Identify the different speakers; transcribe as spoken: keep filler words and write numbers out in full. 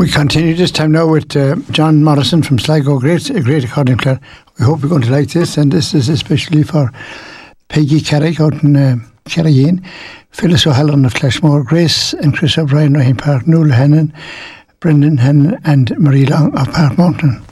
Speaker 1: We continue this time now with uh, John Morrison from Sligo, great, a great accordion player. We hope you're going to like this, and this is especially for Peggy Carrick out in uh, Carrageen, Phyllis O'Halloran of Clashmore, Grace and Chris O'Brien, Rahim Park, Nuala Hannon, Brendan Hannon and Marie Long of Park Mountain.